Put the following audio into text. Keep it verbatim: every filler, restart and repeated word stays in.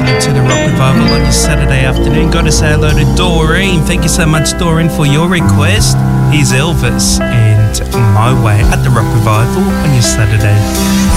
listening to the Rock Revival on your Saturday afternoon. Got to say hello to Doreen. Thank you so much, Doreen, for your request. Here's Elvis and My Way at the Rock Revival on your Saturday.